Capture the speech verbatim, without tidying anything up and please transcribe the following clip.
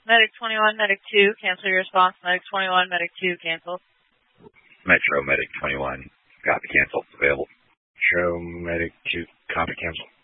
Medic twenty-one, Medic two, cancel your response. Medic twenty-one, Medic two, cancel. Metro Medic twenty-one, copy cancel, available. Metro Medic two, copy cancel.